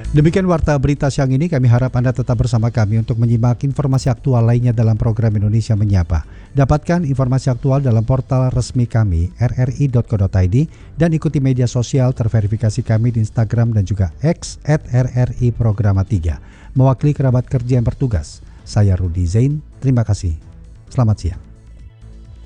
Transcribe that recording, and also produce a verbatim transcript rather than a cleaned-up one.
Demikian Warta Berita siang ini, kami harap Anda tetap bersama kami untuk menyimak informasi aktual lainnya dalam program Indonesia Menyapa. Dapatkan informasi aktual dalam portal resmi kami r r i dot co dot i d dan ikuti media sosial terverifikasi kami di Instagram dan juga X at r r i programa tiga. Mewakili kerabat kerja yang bertugas, saya Rudi Zain, terima kasih. Selamat siang.